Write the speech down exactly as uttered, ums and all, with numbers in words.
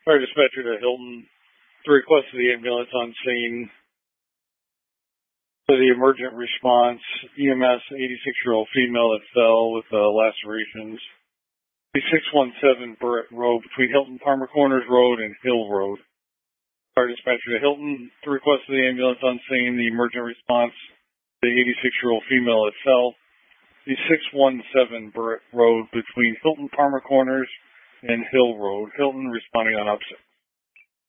Fire dispatcher to Hilton. The request of the ambulance on scene. To the emergent response, E M S, eighty-six-year-old female that fell with uh, lacerations. The six one seven Burrett Road between Hilton Palmer Corners Road and Hill Road. Fire dispatcher to Hilton. The request of the ambulance on scene. The emergent response. The eighty-six-year-old female that fell. The six one seven Burrett Road between Hilton Palmer Corners and Hill Road. Hilton responding on upset.